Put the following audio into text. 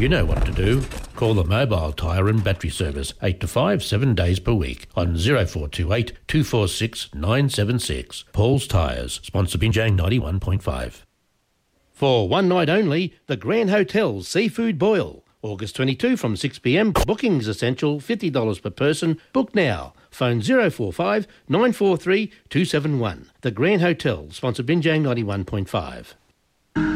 You know what to do. Call the Mobile Tyre and Battery Service 8 to 5, 7 days per week on 0428 246 976. Paul's Tyres, sponsor Binjang 91.5. For one night only, the Grand Hotel Seafood Boil. August 22 from 6pm. Bookings essential, $50 per person. Book now. Phone 045 943 271. The Grand Hotel, sponsor Binjang 91.5.